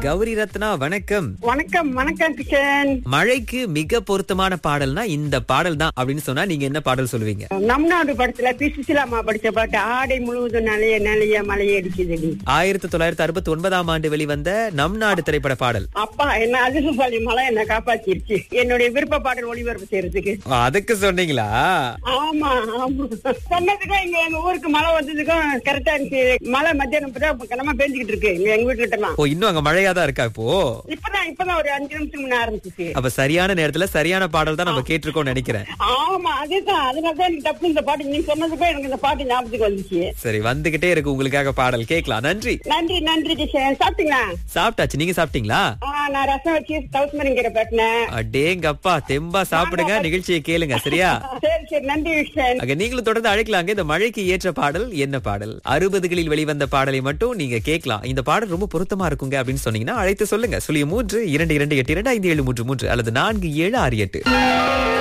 கௌரி ரத்னா வணக்கம். வணக்கம் வணக்கம் கிஷன். மழைக்கு மிக பொருத்தமான பாடல்னா இந்த பாடல் தான் அப்படின்னு சொன்னா நீங்க என்ன பாடல் சொல்லுவீங்க? நம் நாடு படத்துல பி சுசிலாமா படிச்ச பாட்டு ஆடை முழுவதும் நலைய நலைய மலையை அடிக்குது. 1969ஆம் ஆண்டு வெளிவந்த நம் நாடு திரைப்பட பாடல். அப்பா என்ன அதிர்ஷ்டசாலி மழை என்ன காப்பாத்திருச்சு என்னுடைய விருப்ப பாடல் ஒளிபரப்பு செய்யறதுக்கு. அதுக்கு சொன்னீங்களா? ஆமா ஆமா சொன்னதுக்கும் எங்க ஊருக்கு மழை வந்ததுக்கும் கரெக்டா இருந்துச்சு. மழை மத்தியானம் கனமா பேஞ்சுக்கிட்டு இருக்கு எங்க வீட்டு கிட்ட எல்லாம். இன்னும் அங்க மழையாதான் இருக்கா இப்போ? இப்பதான் ஒரு 5 நிமிஷம் முன்ன ஆரம்பிச்சிச்சு. அப்ப சரியான நேரத்துல சரியான பாடல் தான் நம்ம கேட்டிருக்கோம் நினைக்கிறேன். ஆமா அதேதான். அதனாலதான் எனக்கு தப்பு இந்த பாட்டு நீங்க சொன்னதுக்கும் எனக்கு இந்த பாட்டு ஞாபகத்துக்கு வந்துச்சு. சரி வந்துகிட்டே இருக்கு உங்களுக்காக பாடல் கேட்கலாம். நன்றி நன்றி நன்றி கிஷன். சாப்பிட்டீங்களா? சாப்பிட்டாச்சு. நீங்க சாப்பிட்டீங்களா? நான் ரசம் வச்சு தவுஸ்மரிங்கிற பேட்டினேன். அடேங்கப்பா தெம்பா சாப்பிடுங்க. நிகழ்ச்சியை கேளுங்க சரியா? சரி சரி நன்றி கிஷன். அங்க நீங்களும் தொடர்ந்து அழைக்கலாங்க. இந்த மழைக்கு ஏற்ற பாடல் என்ன பாடல்? 60களில் வெளிவந்த பாடலை மட்டும் நீங்க கேட்கலாம். இந்த பாடல் ரொம்ப பொருத்தமா இருக்குங்க அப்படின்னு சொன்னீங்கன்னா அழைத்து சொல்லுங்க. 03 22 82 5733 அல்லது 4768.